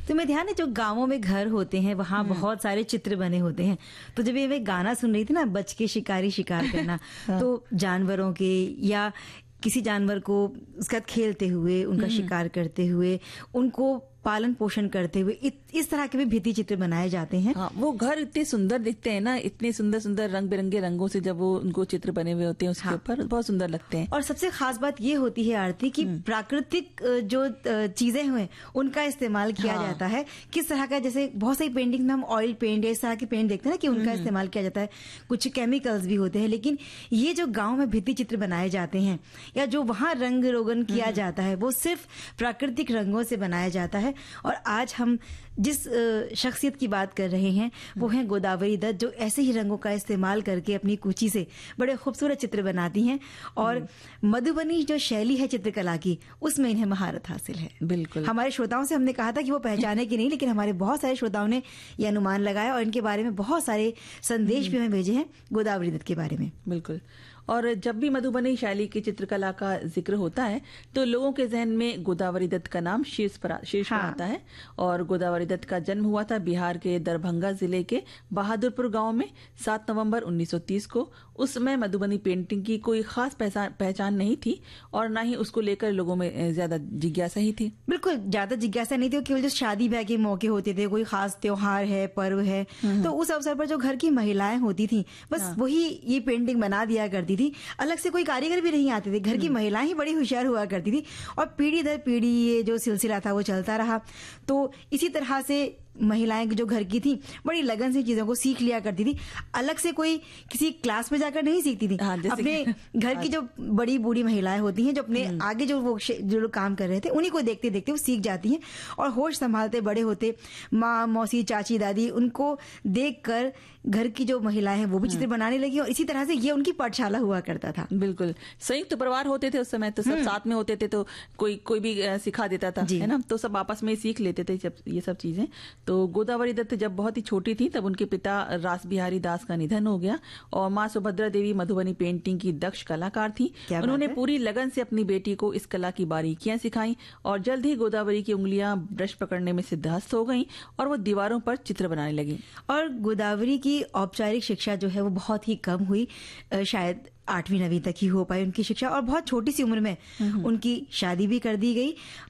तो मैं ध्यान है जो गांवों में घर होते हैं वहाँ बहुत सारे चित्र बने होते हैं। तो जब ये मैं गाना सुन रही थी ना, बच के शिकारी शिकार करना, तो जानवरों के या किसी जानवर को उसका खेलते हुए, उनका शिकार करते हुए, उनको पालन पोषण करते हुए इस तरह के भी भित्ति चित्र बनाए जाते हैं। हाँ, वो घर इतने सुंदर दिखते हैं ना, इतने सुंदर सुंदर रंग बिरंगे रंगों से जब वो उनको चित्र बने हुए होते हैं उसके ऊपर, बहुत सुंदर लगते हैं। और सबसे खास बात ये होती है आरती कि प्राकृतिक जो चीजें हुए उनका इस्तेमाल किया जाता है। किस तरह का, जैसे बहुत सारी पेंटिंग में हम ऑयल पेंट या इस तरह के पेंट देखते हैं ना कि उनका इस्तेमाल किया जाता है, कुछ केमिकल्स भी होते हैं, लेकिन ये जो गाँव में भित्ति चित्र बनाए जाते हैं या जो वहाँ रंग रोगन किया जाता है वो सिर्फ प्राकृतिक रंगों से बनाया जाता है। और आज हम जिस शख्सियत की बात कर रहे हैं वो हैं गोदावरी दत्त, जो ऐसे ही रंगों का इस्तेमाल करके अपनी कुची से बड़े खूबसूरत चित्र बनाती हैं। और मधुबनी जो शैली है चित्रकला की, उसमें इन्हें महारत हासिल है। बिल्कुल। हमारे श्रोताओं से हमने कहा था कि वो पहचाने कि नहीं, लेकिन हमारे बहुत सारे श्रोताओं ने ये अनुमान लगाया और इनके बारे में बहुत सारे संदेश भी हमें भेजे हैं गोदावरी दत्त के बारे में। बिल्कुल। और जब भी मधुबनी शैली की चित्रकला का जिक्र होता है तो लोगों के जहन में गोदावरी दत्त का नाम शीर्ष पर आता है। और गोदावरी दत्त का जन्म हुआ था बिहार के दरभंगा जिले के बहादुरपुर गांव में 7 नवंबर 1930 को। उस समय मधुबनी पेंटिंग की कोई खास पहचान नहीं थी और ना ही उसको लेकर लोगों में ज्यादा जिज्ञासा ही थी। बिल्कुल, ज्यादा जिज्ञासा नहीं थी। केवल जो शादी ब्याह के मौके होते थे, कोई खास त्योहार है, पर्व है, तो उस अवसर पर जो घर की महिलाएं होती थी बस वही ये पेंटिंग बना दिया करती थी। अलग से कोई कारीगर भी नहीं आते थे, घर की महिलाएं ही बड़ी होशियार हुआ करती थी और पीढ़ी दर पीढ़ी ये जो सिलसिला था वो चलता रहा। तो इसी तरह से महिलाएं जो घर की थी बड़ी लगन से चीजों को सीख लिया करती थी। अलग से कोई किसी क्लास में जाकर नहीं सीखती थी। अपने घर की जो बड़ी बूढ़ी महिलाएं होती हैं, जो अपने आगे जो लोग काम कर रहे थे, उन्हीं को देखते देखते वो सीख जाती हैं और होश संभालते बड़े होते माँ, मौसी, चाची, दादी, उनको देखकर घर की जो महिलाएं हैं वो भी चित्र बनाने लगी और इसी तरह से ये उनकी पाठशाला हुआ करता था। बिल्कुल। संयुक्त परिवार होते थे उस समय, तो सब साथ में होते थे, तो कोई भी सिखा देता था, है ना, तो सब आपस में सीख लेते थे ये सब चीजें। तो गोदावरी दत्त जब बहुत ही छोटी थी तब उनके पिता रास बिहारी दास का निधन हो गया और माँ सुभद्रा देवी मधुबनी पेंटिंग की दक्ष कलाकार थी। उन्होंने पूरी लगन से अपनी बेटी को इस कला की बारीकियां सिखाई और जल्द ही गोदावरी की उंगलियां ब्रश पकड़ने में सिद्धहस्त हो गईं और वो दीवारों पर चित्र बनाने लगी। और गोदावरी की औपचारिक शिक्षा जो है वो बहुत ही कम हुई, शायद 8वीं 9वीं तक ही हो पाई उनकी शिक्षा और बहुत छोटी सी उम्र में उनकी शादी भी कर दी गई।